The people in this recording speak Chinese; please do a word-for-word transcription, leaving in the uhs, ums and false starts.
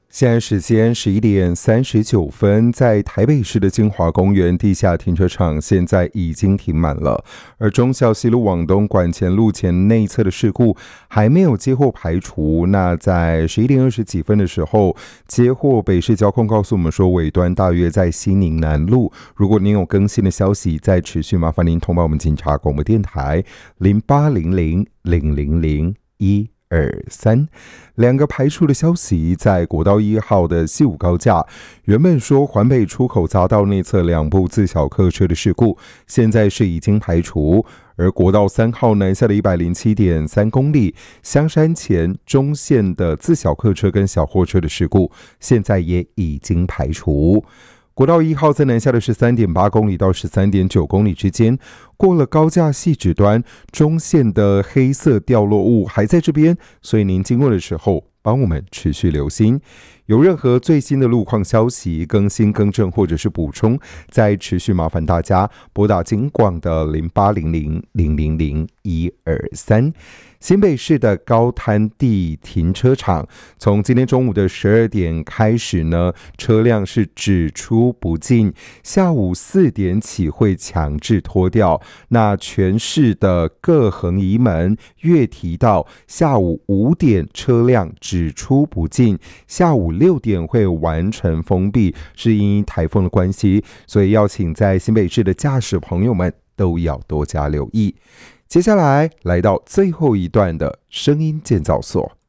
现在时间十一点三十九分，在台北市的金华公园地下停车场现在已经停满了，而忠孝西路往东管前路前内侧的事故还没有接获排除。那在十一点二十几分的时候，接获北市交控告诉我们说，尾端大约在西宁南路。如果您有更新的消息，再持续麻烦您通报我们警察广播电台零八零零零零零一二三。两个排除的消息，在国道一号的西武高架，原本说环北出口匝道内侧两部自小客车的事故，现在是已经排除。而国道三号南下的 一百零七点三 公里，香山前中线的自小客车跟小货车的事故，现在也已经排除。国道一号在南下的 十三点八 公里到 十三点九 公里之间，过了高架细指端，中线的黑色掉落物还在这边，所以您经过的时候帮我们持续留心。有任何最新的路况消息更新更正或者是补充，再持续麻烦大家拨打警广的零八零零零零零一二三。新北市的高滩地停车场，从今天中午的十二点开始呢，车辆是只出不进，下午四点起会强制拖掉。那全市的各横移门、月堤道，下午五点车辆只出不进，下午六点会完成封闭，是因台风的关系，所以要请在新北市的驾驶朋友们都要多加留意。接下来来到最后一段的声音建造所。